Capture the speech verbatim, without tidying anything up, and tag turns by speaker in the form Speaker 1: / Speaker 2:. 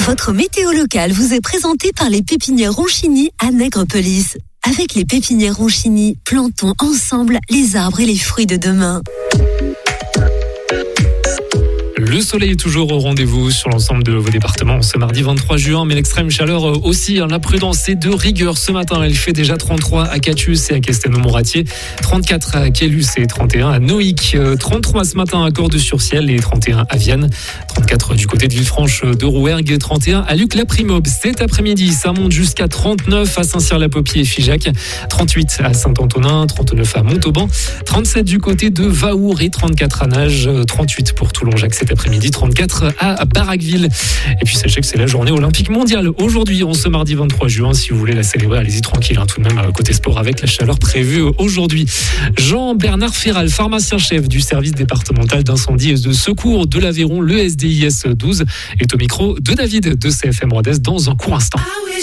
Speaker 1: Votre météo locale vous est présentée par les pépinières Ronchini à Nègrepelisse. Avec les pépinières Ronchini, plantons ensemble les arbres et les fruits de demain.
Speaker 2: Le soleil est toujours au rendez-vous sur l'ensemble de vos départements ce mardi vingt-trois juin, mais l'extrême chaleur aussi, la prudence est de rigueur ce matin. Elle fait déjà trente-trois à Catius et à Castelnau-Moratier, trente-quatre à Quélus et trente et un à Noïc, trente-trois ce matin à Cordes-sur-Ciel et trente et un à Vienne, trente-quatre du côté de Villefranche de Rouergue, trente et un à Luc-la-Primobe. Cet après-midi, ça monte jusqu'à trente-neuf à Saint-Cyr-la-Popie et Figeac, trente-huit à Saint-Antonin, trente-neuf à Montauban, trente-sept du côté de Vaour et trente-quatre à Nages, trente-huit pour Toulon-Jacques cet après-midi, trente-quatre à Barraqueville. Et puis sachez que c'est la journée olympique mondiale aujourd'hui, en ce mardi vingt-trois juin. Si vous voulez la célébrer, allez-y tranquille, hein, tout de même côté sport avec la chaleur prévue aujourd'hui. Jean-Bernard Ferral, pharmacien-chef du service départemental d'incendie et de secours de l'Aveyron, le S D I S douze, est au micro de David de C F M Rodez dans un court instant.